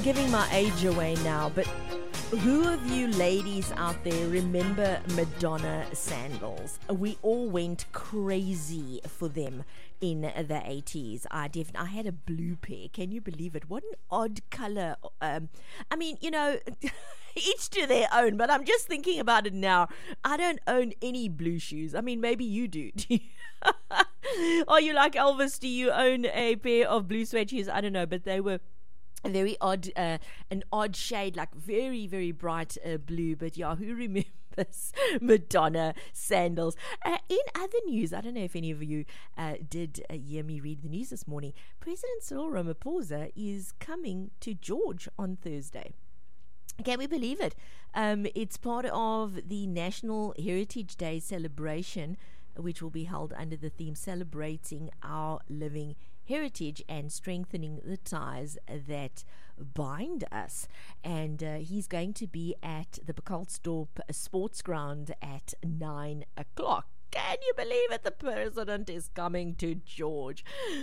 giving my age away now, but who of you ladies out there remember Madonna sandals? We all went crazy for them in the 80s. I had a blue pair. Can you believe it? What an odd color. Each to their own, but I'm just thinking about it now. I don't own any blue shoes. I mean, maybe you do. Are you like Elvis? Do you own a pair of blue suede shoes? I don't know, but they were very odd, an odd shade, like very, very bright blue. But yeah, who remembers Madonna sandals? In other news, I don't know if any of you did hear me read the news this morning. President Cyril Ramaphosa is coming to George on Thursday. Can we believe it? It's part of the National Heritage Day celebration, which will be held under the theme Celebrating Our Living Heritage and Strengthening the Ties That Bind Us. And he's going to be at the Bekalsdorp Sports Ground at 9 o'clock. Can you believe it? The president is coming to George.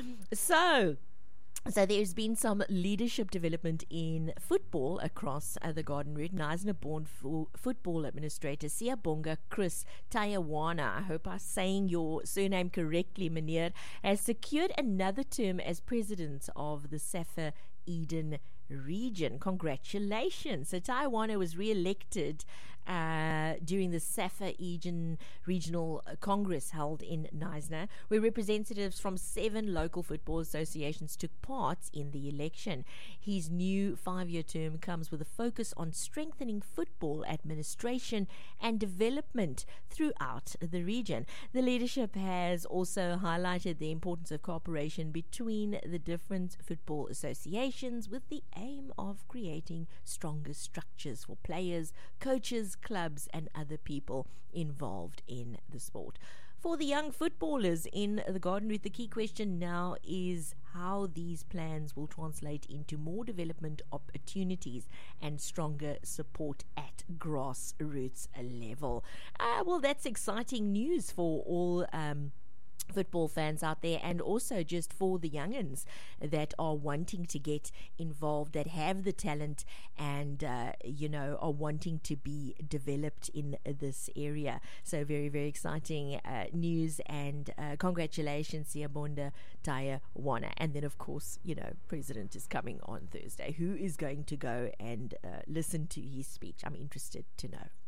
So there's been some leadership development in football across the Garden Route. Knysna-born football administrator Siyabonga Chris Tayawana, I hope I'm saying your surname correctly, Meneer, has secured another term as president of the Safa Eden region. Congratulations. So Tayawana was re-elected during the Safa Eden Regional Congress held in Knysna, where representatives from 7 local football associations took part in the election. His new 5-year term comes with a focus on strengthening football administration and development throughout the region. The leadership has also highlighted the importance of cooperation between the different football associations with the aim of creating stronger structures for players, coaches, clubs and other people involved in the sport. For the young footballers in the Garden Route, the key question now is how these plans will translate into more development opportunities and stronger support at grassroots level. Well, that's exciting news for all football fans out there, and also just for the youngins that are wanting to get involved, that have the talent and are wanting to be developed in this area. So very, very exciting news, and congratulations Siyabonga Tayawana. And then of course, President is coming on Thursday. Who is going to go and listen to his speech? I'm interested to know.